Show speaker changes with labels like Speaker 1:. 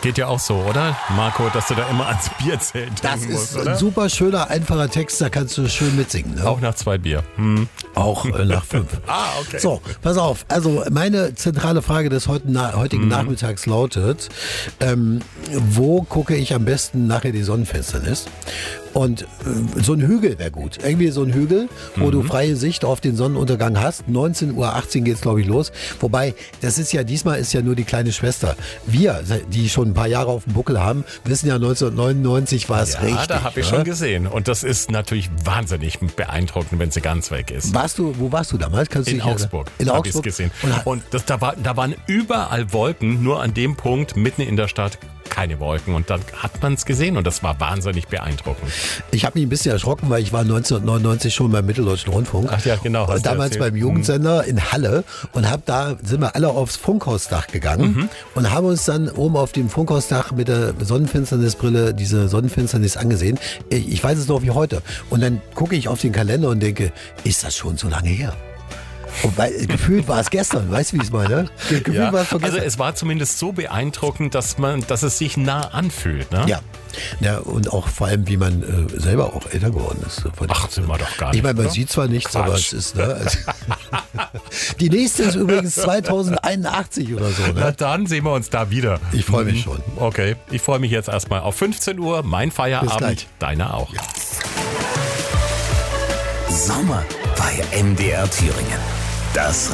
Speaker 1: Geht ja auch so, oder, Marco, dass du da immer ans Bierzelt denken musst,
Speaker 2: Das ist
Speaker 1: oder?
Speaker 2: ein super schöner, einfacher Text, da kannst du schön mitsingen. Ne?
Speaker 1: Auch nach 2 Bier.
Speaker 2: Auch nach 5.
Speaker 1: Okay.
Speaker 2: So, pass auf. Also meine zentrale Frage des heutigen Nachmittags lautet, wo gucke ich am besten nachher die Sonnenfinsternis? Und so ein Hügel wäre gut. Irgendwie so ein Hügel, wo du freie Sicht auf den Sonnenuntergang hast. 19:18 Uhr geht's, glaube ich, los. Wobei, diesmal ist ja nur die kleine Schwester. Wir, die schon ein paar Jahre auf dem Buckel haben, wissen ja, 1999 war es richtig.
Speaker 1: Ja, da habe ich schon gesehen. Und das ist natürlich wahnsinnig beeindruckend, wenn sie ganz weg ist.
Speaker 2: Wo warst du damals? Kannst du
Speaker 1: In
Speaker 2: dich
Speaker 1: Augsburg
Speaker 2: in
Speaker 1: habe ich es
Speaker 2: Augsburg
Speaker 1: gesehen. Und da waren überall Wolken, nur an dem Punkt mitten in der Stadt keine Wolken. Und dann hat man es gesehen und das war wahnsinnig beeindruckend.
Speaker 2: Ich habe mich ein bisschen erschrocken, weil ich war 1999 schon beim Mitteldeutschen Rundfunk.
Speaker 1: Ach ja, genau.
Speaker 2: Und damals beim Jugendsender in Halle und sind wir alle aufs Funkhausdach gegangen und haben uns dann oben auf dem Funkhausdach mit der Sonnenfinsternisbrille diese Sonnenfinsternis angesehen. Ich weiß es noch wie heute. Und dann gucke ich auf den Kalender und denke, ist das schon so lange her? Und gefühlt war es gestern, weißt du, wie ich es meine? Gefühlt war es von gestern.
Speaker 1: Also es war zumindest so beeindruckend, dass es sich nah anfühlt. Ne?
Speaker 2: Ja, und auch vor allem, wie man selber auch älter geworden ist.
Speaker 1: Ach, sind wir doch gar nicht.
Speaker 2: Ich meine, man
Speaker 1: oder?
Speaker 2: sieht zwar nichts,
Speaker 1: Quatsch.
Speaker 2: aber es ist... Ne, also die nächste ist übrigens 2081 oder so.
Speaker 1: Na
Speaker 2: Ne?
Speaker 1: dann sehen wir uns da wieder.
Speaker 2: Ich freue mich schon.
Speaker 1: Okay, ich freue mich jetzt erstmal auf 15 Uhr, mein
Speaker 2: Bis
Speaker 1: Feierabend,
Speaker 2: gleich.
Speaker 1: deiner auch.
Speaker 3: Sommer bei MDR Thüringen. Das